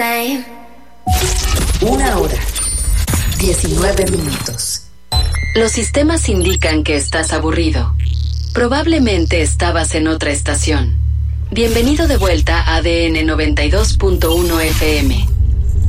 same. 1:19. Los sistemas indican que estás aburrido. Probablemente estabas en otra estación. Bienvenido de vuelta a ADN 92.1 FM.